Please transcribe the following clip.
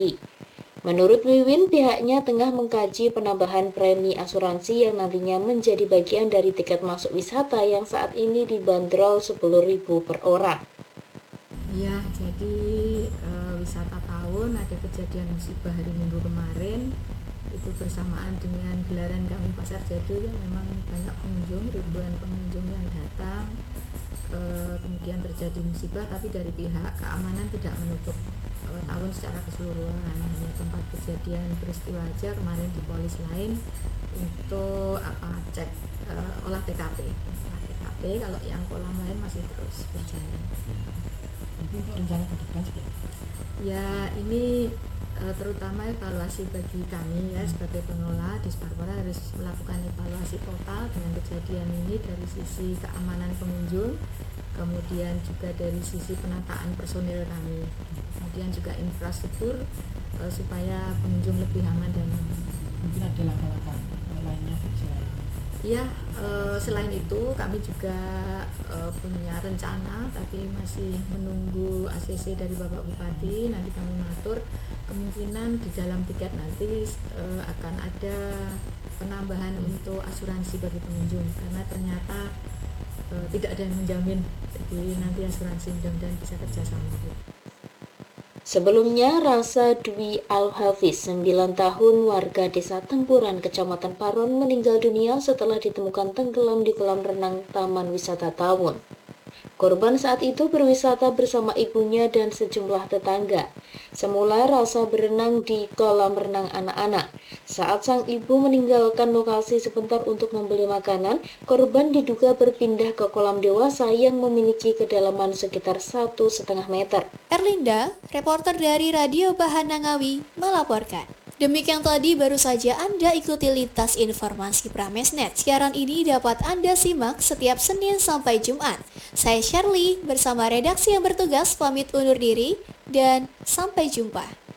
Menurut Wiwin, pihaknya tengah mengkaji penambahan premi asuransi yang nantinya menjadi bagian dari tiket masuk wisata yang saat ini dibanderol 10.000 per orang. Ya, jadi wisata tahun ada kejadian musibah hari Minggu kemarin, itu bersamaan dengan gelaran kami Pasar Jadul yang memang banyak pengunjung, ribuan pengunjung yang datang. Kemudian terjadi musibah, tapi dari pihak keamanan tidak menutup tahun secara keseluruhan, hanya tempat kejadian peristiwa aja kemarin di polis lain untuk cek olah TKP. Kalau yang kolam lain masih terus berjalan. Rencana ke depan ya ini terutama evaluasi bagi kami ya sebagai pengelola Disparpora harus melakukan evaluasi total dengan kejadian ini dari sisi keamanan pengunjung, kemudian juga dari sisi penataan personil kami, kemudian juga infrastruktur supaya pengunjung lebih aman dan nyaman. mungkin ada langkah-langkah lainnya selain Ya, selain itu kami juga punya rencana, tapi masih menunggu ACC dari Bapak Bupati. Nanti kami mengatur kemungkinan di dalam tiket nanti akan ada penambahan untuk asuransi bagi pengunjung, karena ternyata tidak ada yang menjamin. Jadi nanti asuransi mudah-mudahan bisa kerjasama. Sebelumnya, Rasa Dwi Al-Hafiz, 9 tahun, warga desa Tempuran, Kecamatan Paron, meninggal dunia setelah ditemukan tenggelam di kolam renang Taman Wisata Tawun. Korban saat itu berwisata bersama ibunya dan sejumlah tetangga. Semula Rasa berenang di kolam renang anak-anak. Saat sang ibu meninggalkan lokasi sebentar untuk membeli makanan, korban diduga berpindah ke kolam dewasa yang memiliki kedalaman sekitar 1,5 meter. Erlinda, reporter dari Radio Bahana Ngawi, melaporkan. Demikian tadi baru saja Anda ikuti lintas informasi Pramesnet. Siaran ini dapat Anda simak setiap Senin sampai Jumat. Saya Shirley bersama redaksi yang bertugas pamit undur diri dan sampai jumpa.